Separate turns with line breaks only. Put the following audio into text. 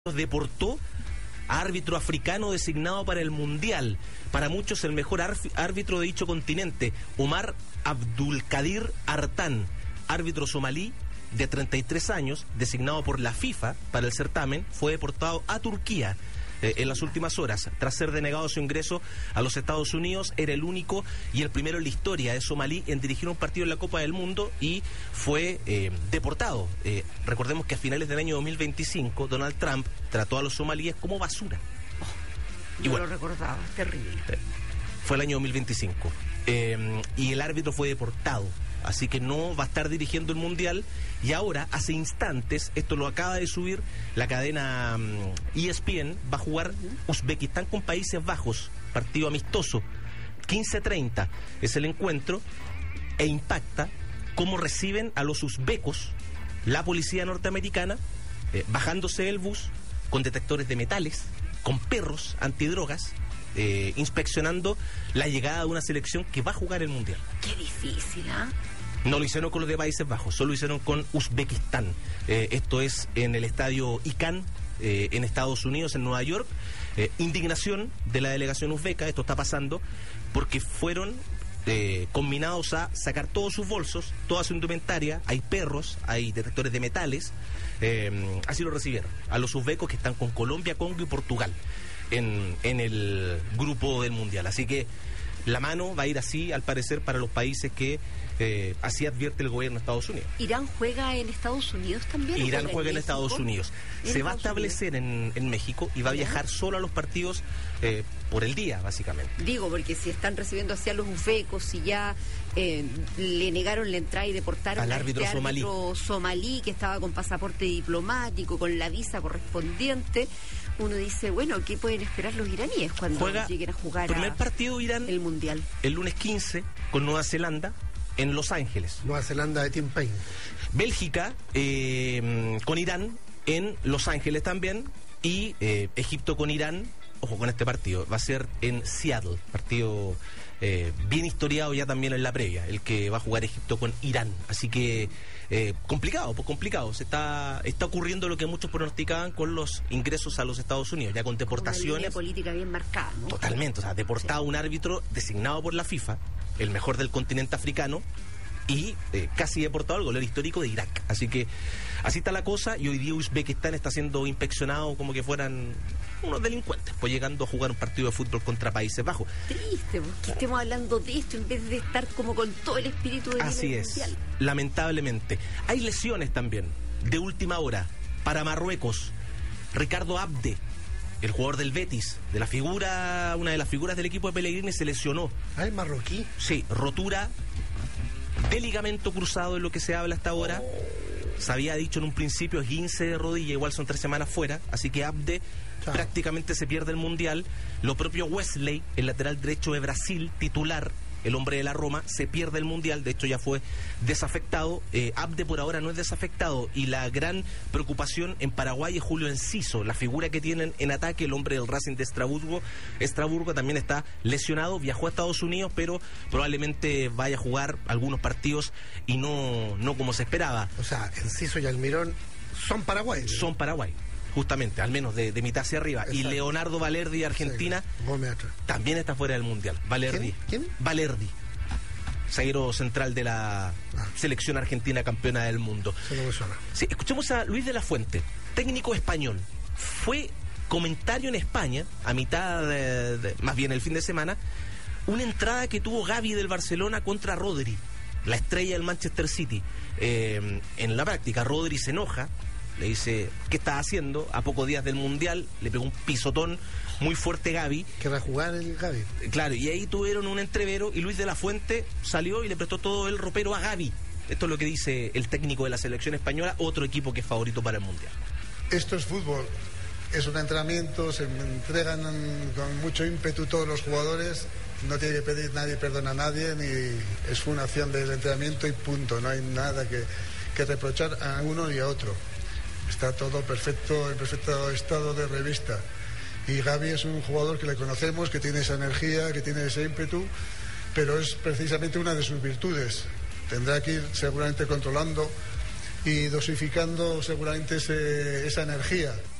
deportó a árbitro africano designado para el Mundial. Para muchos el mejor árbitro de dicho continente, Omar Abdulkadir Artan, árbitro somalí de 33 años, designado por la FIFA para el certamen, fue deportado a Turquía en las últimas horas, tras ser denegado su ingreso a los Estados Unidos. Era el único y el primero en la historia de somalí en dirigir un partido en la Copa del Mundo y fue deportado. Recordemos que a finales del año 2025 Donald Trump trató a los somalíes como basura.
Yo lo recordaba, terrible.
Fue el año 2025 y el árbitro fue deportado. Así que no va a estar dirigiendo el Mundial. Y ahora, hace instantes, esto lo acaba de subir la cadena ESPN, va a jugar Uzbekistán con Países Bajos, partido amistoso, 15:30 es el encuentro, e impacta cómo reciben a los uzbecos la policía norteamericana, bajándose del bus con detectores de metales, con perros antidrogas, inspeccionando la llegada de una selección que va a jugar el Mundial.
Qué difícil, ¿ah?
No lo hicieron con los de Países Bajos, solo lo hicieron con Uzbekistán. Esto es en el estadio ICANN, en Estados Unidos, en Nueva York. Indignación de la delegación uzbeca, esto está pasando porque fueron combinados a sacar todos sus bolsos, toda su indumentaria, hay perros, hay detectores de metales, así lo recibieron a los uzbecos que están con Colombia, Congo y Portugal en el grupo del Mundial. Así que la mano va a ir así, al parecer, para los países que así advierte el gobierno de Estados Unidos.
¿Irán juega en Estados Unidos también?
Irán juega en Estados Unidos. Se va a establecer en México y va a viajar solo a los partidos por el día, básicamente.
Digo, porque si están recibiendo hacia los uzbecos, si ya le negaron la entrada y deportaron
al árbitro
somalí que estaba con pasaporte diplomático, con la visa correspondiente, uno dice, bueno, ¿qué pueden esperar los iraníes cuando lleguen a jugar
primer partido Irán
el Mundial?
El lunes 15 con Nueva Zelanda en Los Ángeles.
Nueva Zelanda de Tim Payne.
Bélgica con Irán en Los Ángeles también. Y Egipto con Irán, ojo con este partido, va a ser en Seattle, partido bien historiado ya también en la previa, el que va a jugar Egipto con Irán. Así que complicado. Se está ocurriendo lo que muchos pronosticaban con los ingresos a los Estados Unidos, ya con deportaciones.
Una línea política bien marcada, ¿no?
Totalmente, o sea, deportado un árbitro designado por la FIFA, el mejor del continente africano, y casi deportado al golero histórico de Irak. Así que así está la cosa, y hoy día Uzbekistán está siendo inspeccionado como que fueran unos delincuentes, pues llegando a jugar un partido de fútbol contra Países Bajos.
Triste, porque estemos hablando de esto en vez de estar como con todo el espíritu de
así es, mundial. Lamentablemente. Hay lesiones también, de última hora, para Marruecos. Ricardo Abde, el jugador del Betis, una de las figuras del equipo de Pellegrini, se lesionó.
¿Ah, el marroquí?
Sí, rotura de ligamento cruzado es lo que se habla hasta ahora. Se había dicho en un principio esguince de rodilla, igual son 3 semanas fuera, así que Abde prácticamente se pierde el Mundial. Lo propio Wesley, el lateral derecho de Brasil, titular, el hombre de la Roma, se pierde el Mundial, de hecho ya fue desafectado. Abde por ahora no es desafectado, y la gran preocupación en Paraguay es Julio Enciso, la figura que tienen en ataque, el hombre del Racing de Estrasburgo también está lesionado, viajó a Estados Unidos, pero probablemente vaya a jugar algunos partidos y no como se esperaba.
O sea, Enciso y Almirón son Paraguay.
Son Paraguay, justamente, al menos de mitad hacia arriba. Exacto. Y Leonardo Valerdi de Argentina también está fuera del Mundial. Valerdi.
¿Quién?
Valerdi, zaguero central de la selección argentina campeona del mundo. Sí, escuchemos a Luis de la Fuente, técnico español. Fue comentario en España, a mitad más bien el fin de semana, una entrada que tuvo Gavi del Barcelona contra Rodri, la estrella del Manchester City. En la práctica, Rodri se enoja, le dice, ¿qué estás haciendo? A pocos días del Mundial, le pegó un pisotón muy fuerte Gavi.
¿Que va a jugar el Gavi?
Claro, y ahí tuvieron un entrevero y Luis de la Fuente salió y le prestó todo el ropero a Gavi. Esto es lo que dice el técnico de la selección española, otro equipo que es favorito para el Mundial.
Esto es fútbol, es un entrenamiento, se entregan con mucho ímpetu todos los jugadores, no tiene que pedir nadie perdón a nadie, ni es una acción del entrenamiento y punto, no hay nada que reprochar a uno y a otro. Está todo perfecto, en perfecto estado de revista. Y Gavi es un jugador que le conocemos, que tiene esa energía, que tiene ese ímpetu, pero es precisamente una de sus virtudes. Tendrá que ir seguramente controlando y dosificando seguramente esa energía.